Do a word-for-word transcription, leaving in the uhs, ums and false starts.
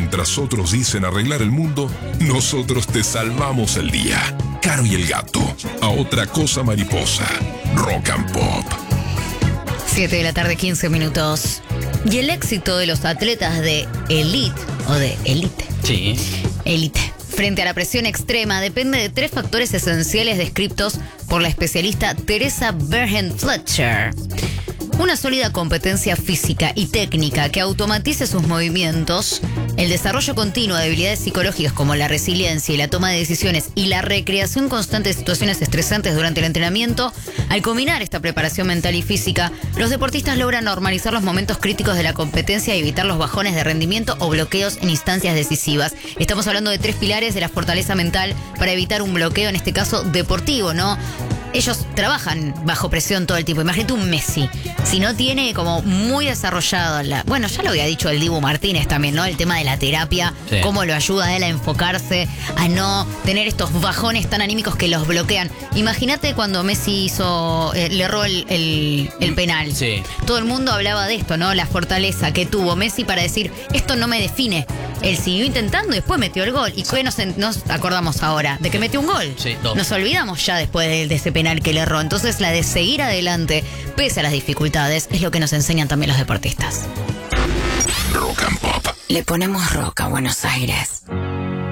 Mientras otros dicen arreglar el mundo, nosotros te salvamos el día. Caro y el Gato, a otra cosa mariposa. Rock and Pop. siete de la tarde, quince minutos. Y el éxito de los atletas de elite, o de elite. Sí. Elite. Frente a la presión extrema depende de tres factores esenciales descritos por la especialista Teresa Bergen Fletcher. Una sólida competencia física y técnica que automatice sus movimientos, el desarrollo continuo de habilidades psicológicas como la resiliencia y la toma de decisiones y la recreación constante de situaciones estresantes durante el entrenamiento. Al combinar esta preparación mental y física, los deportistas logran normalizar los momentos críticos de la competencia y evitar los bajones de rendimiento o bloqueos en instancias decisivas. Estamos hablando de tres pilares de la fortaleza mental para evitar un bloqueo, en este caso deportivo, ¿no? Ellos trabajan bajo presión todo el tiempo. Imagínate un Messi. Si no tiene como muy desarrollado la... Bueno, ya lo había dicho el Dibu Martínez también, ¿no? El tema de la terapia, sí. Cómo lo ayuda a él a enfocarse, a no tener estos bajones tan anímicos que los bloquean. Imagínate cuando Messi hizo, eh, le erró el, el, el penal. Sí. Todo el mundo hablaba de esto, ¿no? La fortaleza que tuvo Messi para decir, esto no me define. Él siguió intentando y después metió el gol. ¿Y qué nos, nos acordamos ahora? De que metió un gol. Sí, dos. Nos olvidamos ya después de, de ese penal que le erró. Entonces la de seguir adelante, pese a las dificultades, es lo que nos enseñan también los deportistas. Rock and Pop. Le ponemos rock a Buenos Aires.